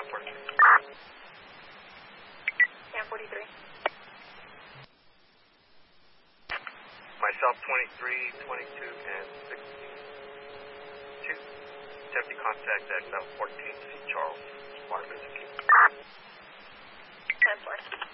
Cam 43. Cam 43. Myself 23, 22, and 62. Attempting contact at 14 St. Charles, Water Mississippi. 10-4.